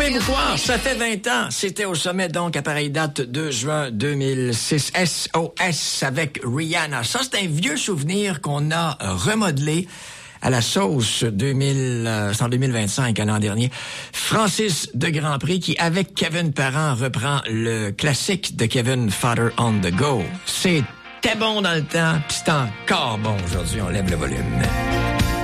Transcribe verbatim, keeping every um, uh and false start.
Québécois, ça fait vingt ans. C'était au sommet, donc, à pareille date, deux juin deux mille six. S O S avec Rihanna. Ça, c'est un vieux souvenir qu'on a remodelé à la sauce deux mille, euh, c'est en deux mille vingt-cinq, l'an dernier. Francis de Grandpré, qui, avec Kevin Parent, reprend le classique de Kevin, Father on the Go. C'était bon dans le temps, puis c'est encore bon aujourd'hui. On lève le volume.